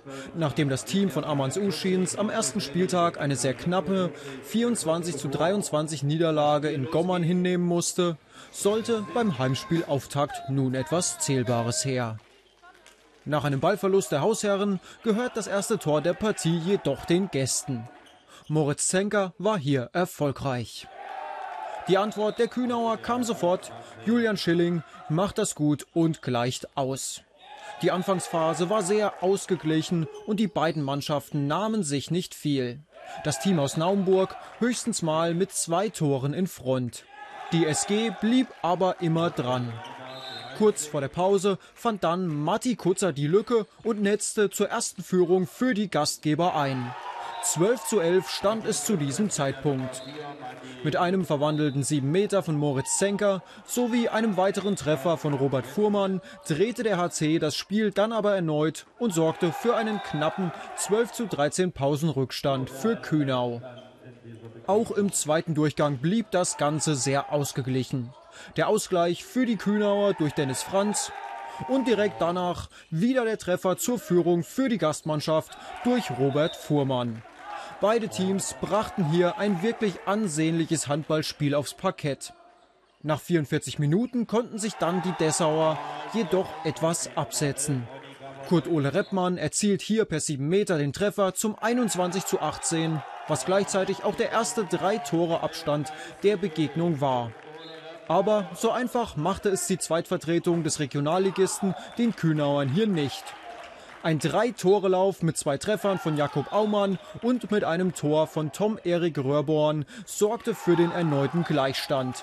Nachdem das Team von Armands Uschins am ersten Spieltag eine sehr knappe 24:23 Niederlage in Gommern hinnehmen musste, sollte beim Heimspielauftakt nun etwas Zählbares her. Nach einem Ballverlust der Hausherren gehört das erste Tor der Partie jedoch den Gästen. Moritz Zenker war hier erfolgreich. Die Antwort der Kühnauer kam sofort. Julian Schilling macht das gut und gleicht aus. Die Anfangsphase war sehr ausgeglichen und die beiden Mannschaften nahmen sich nicht viel. Das Team aus Naumburg höchstens mal mit 2 Toren in Front. Die SG blieb aber immer dran. Kurz vor der Pause fand dann Matti Kutzer die Lücke und netzte zur ersten Führung für die Gastgeber ein. 12:11 stand es zu diesem Zeitpunkt. Mit einem verwandelten 7 Meter von Moritz Zenker sowie einem weiteren Treffer von Robert Fuhrmann drehte der HC das Spiel dann aber erneut und sorgte für einen knappen 12:13 Pausenrückstand für Kühnau. Auch im zweiten Durchgang blieb das Ganze sehr ausgeglichen. Der Ausgleich für die Kühnauer durch Dennis Franz und direkt danach wieder der Treffer zur Führung für die Gastmannschaft durch Robert Fuhrmann. Beide Teams brachten hier ein wirklich ansehnliches Handballspiel aufs Parkett. Nach 44 Minuten konnten sich dann die Dessauer jedoch etwas absetzen. Kurt-Ole Reppmann erzielt hier per 7 Meter den Treffer zum 21:18, was gleichzeitig auch der erste 3-Tore-Abstand der Begegnung war. Aber so einfach machte es die Zweitvertretung des Regionalligisten den Kühnauern hier nicht. Ein 3-Tore-Lauf mit 2 Treffern von Jakob Aumann und mit einem Tor von Tom-Erik Röhrborn sorgte für den erneuten Gleichstand.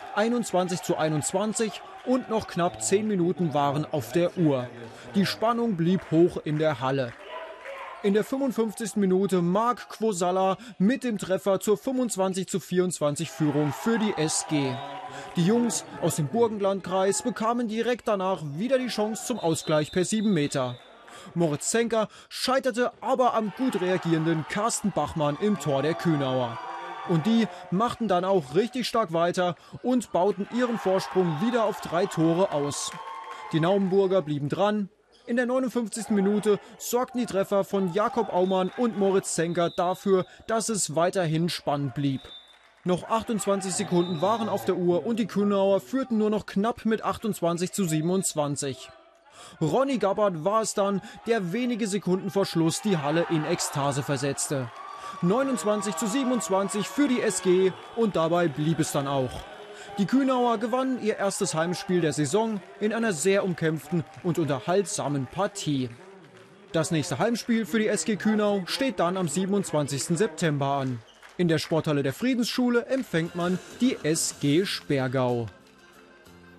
21:21 und noch knapp 10 Minuten waren auf der Uhr. Die Spannung blieb hoch in der Halle. In der 55. Minute Marc Quosalla mit dem Treffer zur 25:24 Führung für die SG. Die Jungs aus dem Burgenlandkreis bekamen direkt danach wieder die Chance zum Ausgleich per 7 Meter. Moritz Zenker scheiterte aber am gut reagierenden Carsten Bachmann im Tor der Kühnauer. Und die machten dann auch richtig stark weiter und bauten ihren Vorsprung wieder auf 3 Tore aus. Die Naumburger blieben dran. In der 59. Minute sorgten die Treffer von Jakob Aumann und Moritz Zenker dafür, dass es weiterhin spannend blieb. Noch 28 Sekunden waren auf der Uhr und die Kühnauer führten nur noch knapp mit 28:27. Ronny Gabbard war es dann, der wenige Sekunden vor Schluss die Halle in Ekstase versetzte. 29:27 für die SG und dabei blieb es dann auch. Die Kühnauer gewannen ihr erstes Heimspiel der Saison in einer sehr umkämpften und unterhaltsamen Partie. Das nächste Heimspiel für die SG Kühnau steht dann am 27. September an. In der Sporthalle der Friedensschule empfängt man die SG Sperrgau.